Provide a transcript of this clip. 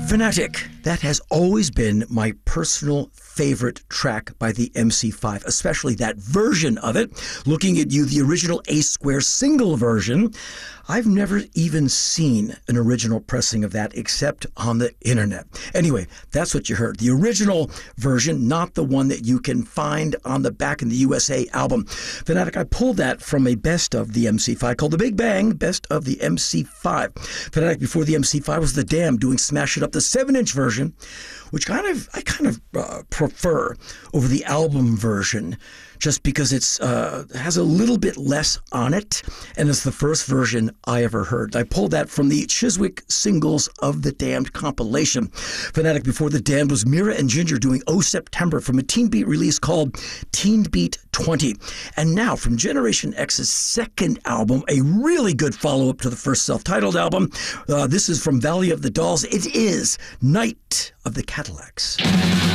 Fanatic. That has always been my personal favorite track by the MC5, especially that version of it. Looking at You, the original Ace Square single version. I've never even seen an original pressing of that except on the internet. Anyway, that's what you heard. The original version, not the one that you can find on the Back in the USA album. Fanatic, I pulled that from a best of the MC5 called The Big Bang, Best of the MC5. Fanatic before the MC5 was The Damned doing Smash It Up, the 7-inch version, which I kind of prefer over the album version, just because it's has a little bit less on it, and it's the first version I ever heard. I pulled that from the Chiswick Singles of the Damned compilation. Fanatic before the Damned was Mira and Ginger doing Oh September from a Teen Beat release called Teen Beat 20. And now from Generation X's second album, a really good follow-up to the first self-titled album. This is from Valley of the Dolls. It is Night of the Cadillacs.